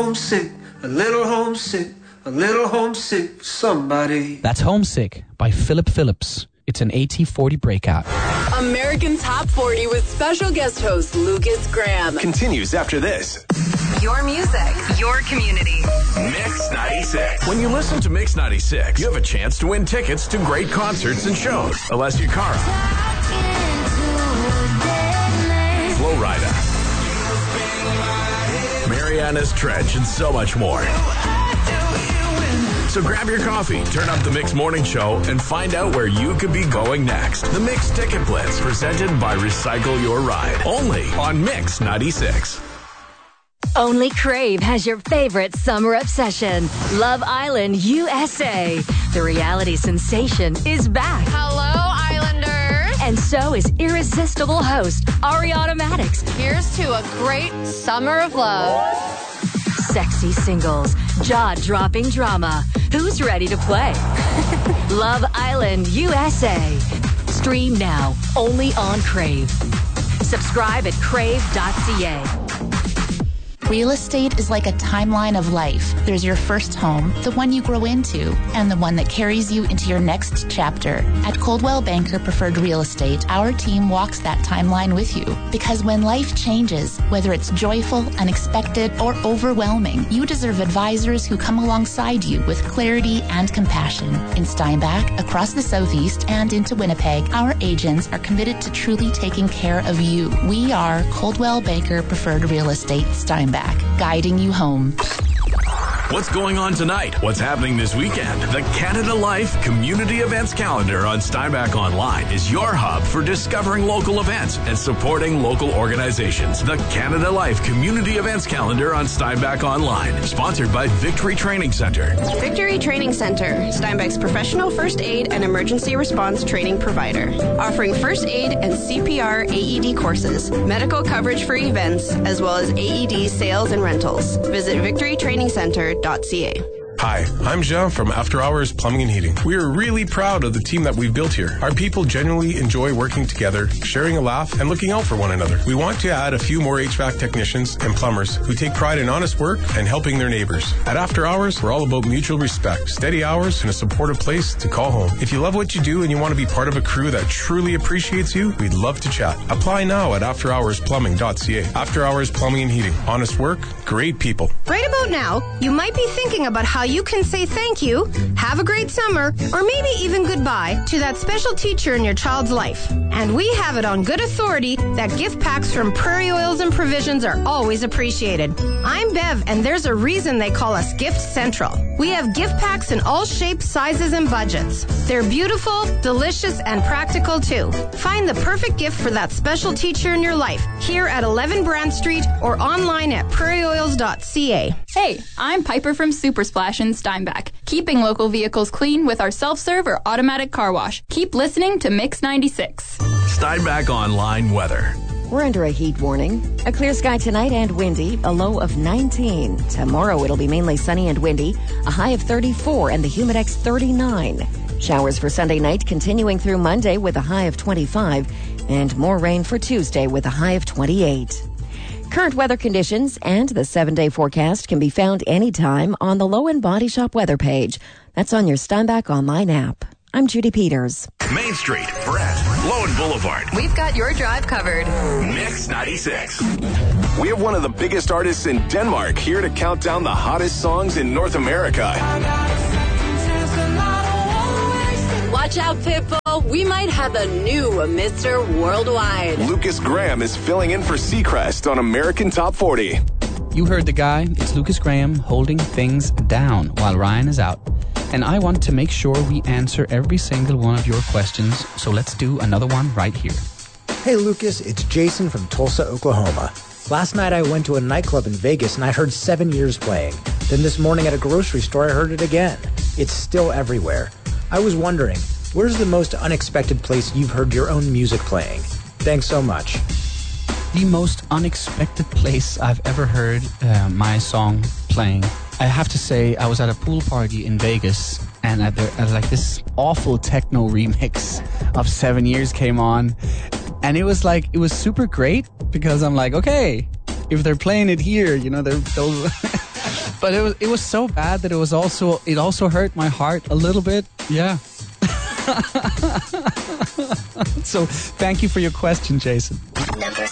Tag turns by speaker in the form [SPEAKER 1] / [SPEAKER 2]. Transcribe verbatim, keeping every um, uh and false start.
[SPEAKER 1] homesick, a little homesick, a little homesick for somebody.
[SPEAKER 2] That's Homesick by Philip Phillips. It's an A T forty breakout.
[SPEAKER 3] American Top forty with special guest host Lucas Graham.
[SPEAKER 4] Continues after this.
[SPEAKER 3] Your music, your community.
[SPEAKER 4] Mix ninety-six. When you listen to Mix ninety-six, you have a chance to win tickets to great concerts and shows. Alessia Cara, Flo Rida, Mariana's Trench, and so much more. So grab your coffee, turn up the Mix Morning Show, and find out where you could be going next. The Mix Ticket Blitz, presented by Recycle Your Ride. Only on Mix ninety-six.
[SPEAKER 5] Only Crave has your favorite summer obsession. Love Island U S A. The reality sensation is back.
[SPEAKER 6] Hello, Islanders.
[SPEAKER 5] And so is irresistible host Ariana Madix.
[SPEAKER 6] Here's to a great summer of love.
[SPEAKER 5] Sexy singles, jaw-dropping drama. Who's ready to play? Love Island U S A. Stream now, only on Crave. Subscribe at crave dot c a.
[SPEAKER 7] Real estate is like a timeline of life. There's your first home, the one you grow into, and the one that carries you into your next chapter. At Coldwell Banker Preferred Real Estate, our team walks that timeline with you. Because when life changes, whether it's joyful, unexpected, or overwhelming, you deserve advisors who come alongside you with clarity and compassion. In Steinbach, across the Southeast, and into Winnipeg, our agents are committed to truly taking care of you. We are Coldwell Banker Preferred Real Estate Steinbach. Guiding you home.
[SPEAKER 4] What's going on tonight? What's happening this weekend? The Canada Life Community Events Calendar on Steinbach Online is your hub for discovering local events and supporting local organizations. The Canada Life Community Events Calendar on Steinbach Online, sponsored by Victory Training Center.
[SPEAKER 8] Victory Training Center, Steinbach's professional first aid and emergency response training provider, offering first aid and C P R A E D courses, medical coverage for events, as well as A E D sales and rentals. Visit victory training center dot c a.
[SPEAKER 9] Hi, I'm Jean from After Hours Plumbing and Heating. We are really proud of the team that we've built here. Our people genuinely enjoy working together, sharing a laugh, and looking out for one another. We want to add a few more H V A C technicians and plumbers who take pride in honest work and helping their neighbors. At After Hours, we're all about mutual respect, steady hours, and a supportive place to call home. If you love what you do and you want to be part of a crew that truly appreciates you, we'd love to chat. Apply now at after hours plumbing dot c a. After Hours Plumbing and Heating. Honest work, great people.
[SPEAKER 10] Right about now, you might be thinking about how you can say thank you, have a great summer, or maybe even goodbye to that special teacher in your child's life. And we have it on good authority that gift packs from Prairie Oils and Provisions are always appreciated. I'm Bev, and there's a reason they call us Gift Central. We have gift packs in all shapes, sizes, and budgets. They're beautiful, delicious, and practical too. Find the perfect gift for that special teacher in your life here at eleven Brand Street or online at prairie oils dot c a.
[SPEAKER 11] Hey, I'm Piper from Super Splash in Steinbach, keeping local vehicles clean with our self-serve or automatic car wash. Keep listening to Mix ninety-six.
[SPEAKER 4] Steinbach Online weather.
[SPEAKER 12] We're under a heat warning. A clear sky tonight and windy, a low of nineteen. Tomorrow it'll be mainly sunny and windy, a high of thirty-four and the Humidex thirty-nine. Showers for Sunday night continuing through Monday with a high of twenty-five and more rain for Tuesday with a high of twenty-eight. Current weather conditions and the seven-day forecast can be found anytime on the Low End Body Shop weather page. That's on your Steinbach Online app. I'm Judy Peters.
[SPEAKER 4] Main Street, Brett, Lowen Boulevard.
[SPEAKER 3] We've got your drive covered.
[SPEAKER 4] Mix ninety-six. We have one of the biggest artists in Denmark here to count down the hottest songs in North America.
[SPEAKER 3] Watch out, Pitbull. We might have a new Mister Worldwide.
[SPEAKER 4] Lucas Graham is filling in for Seacrest on American Top forty.
[SPEAKER 2] You heard the guy. It's Lucas Graham holding things down while Ryan is out. And I want to make sure we answer every single one of your questions, so let's do another one right here.
[SPEAKER 13] Hey Lucas, it's Jason from Tulsa, Oklahoma. Last night I went to a nightclub in Vegas and I heard Seven Years playing. Then this morning at a grocery store I heard it again. It's still everywhere. I was wondering, where's the most unexpected place you've heard your own music playing? Thanks so much.
[SPEAKER 2] The most unexpected place I've ever heard uh, my song playing. I have to say, I was at a pool party in Vegas, and at, the, at like this awful techno remix of Seven Years came on, and it was like it was super great because I'm like, okay, if they're playing it here, you know, they're they'll But it was it was so bad that it was also it also hurt my heart a little bit. Yeah. So thank you for your question, Jason.
[SPEAKER 14] Number